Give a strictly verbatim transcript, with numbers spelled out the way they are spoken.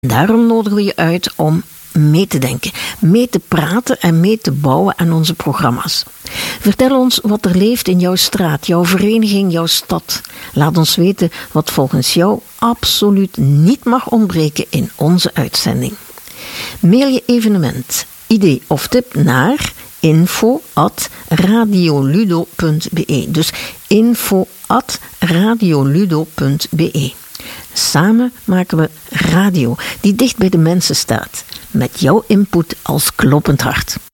Daarom nodigen we je uit om mee te denken, mee te praten en mee te bouwen aan onze programma's. Vertel ons wat er leeft in jouw straat, jouw vereniging, jouw stad. Laat ons weten wat volgens jou absoluut niet mag ontbreken in onze uitzending. Mail je evenement, idee of tip naar info at radioludo punt be. Dus info at radioludo punt be. Samen maken we radio die dicht bij de mensen staat. Met jouw input als kloppend hart.